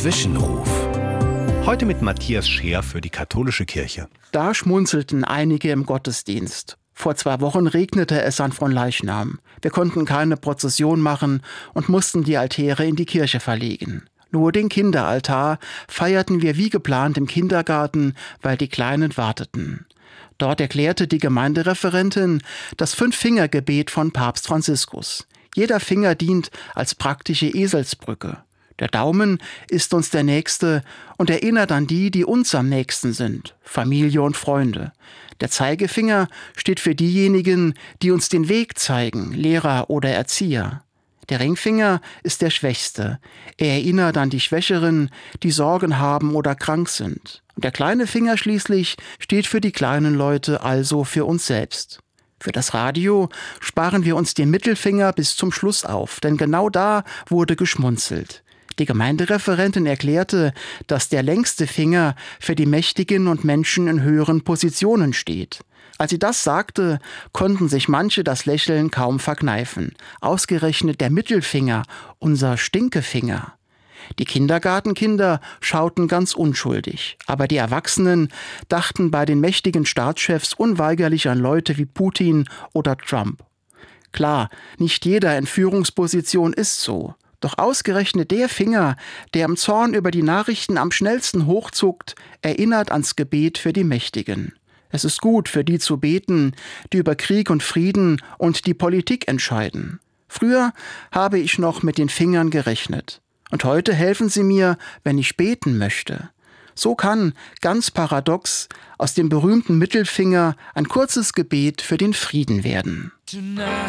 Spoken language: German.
Zwischenruf. Heute mit Matthias Scheer für die katholische Kirche. Da schmunzelten einige im Gottesdienst. Vor 2 Wochen regnete es an Fronleichnam. Wir konnten keine Prozession machen und mussten die Altäre in die Kirche verlegen. Nur den Kinderaltar feierten wir wie geplant im Kindergarten, weil die Kleinen warteten. Dort erklärte die Gemeindereferentin das 5-Finger-Gebet von Papst Franziskus. Jeder Finger dient als praktische Eselsbrücke. Der Daumen ist uns der Nächste und erinnert an die, die uns am nächsten sind, Familie und Freunde. Der Zeigefinger steht für diejenigen, die uns den Weg zeigen, Lehrer oder Erzieher. Der Ringfinger ist der Schwächste. Er erinnert an die Schwächeren, die Sorgen haben oder krank sind. Und der kleine Finger schließlich steht für die kleinen Leute, also für uns selbst. Für das Radio sparen wir uns den Mittelfinger bis zum Schluss auf, denn genau da wurde geschmunzelt. Die Gemeindereferentin erklärte, dass der längste Finger für die Mächtigen und Menschen in höheren Positionen steht. Als sie das sagte, konnten sich manche das Lächeln kaum verkneifen. Ausgerechnet der Mittelfinger, unser Stinkefinger. Die Kindergartenkinder schauten ganz unschuldig, aber die Erwachsenen dachten bei den mächtigen Staatschefs unweigerlich an Leute wie Putin oder Trump. Klar, nicht jeder in Führungsposition ist so. Doch ausgerechnet der Finger, der im Zorn über die Nachrichten am schnellsten hochzuckt, erinnert ans Gebet für die Mächtigen. Es ist gut, für die zu beten, die über Krieg und Frieden und die Politik entscheiden. Früher habe ich noch mit den Fingern gerechnet. Und heute helfen sie mir, wenn ich beten möchte. So kann, ganz paradox, aus dem berühmten Mittelfinger ein kurzes Gebet für den Frieden werden.